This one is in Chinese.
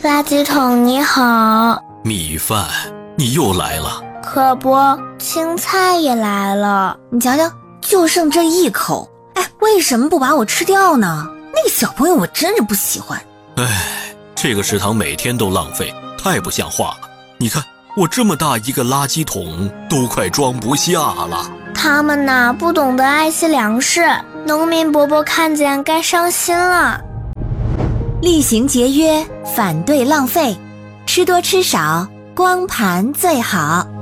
垃圾桶你好。 米饭，你又来了。 可不，青菜也来了。 你瞧瞧，就剩这一口，为什么不把我吃掉呢？那个小朋友我真是不喜欢。 这个食堂每天都浪费，太不像话了。你看我这么大一个垃圾桶都快装不下了。 他们呐，不懂得爱惜粮食，农民伯伯看见该伤心了。 厉行节约，反对浪费，吃多吃少，光盘最好。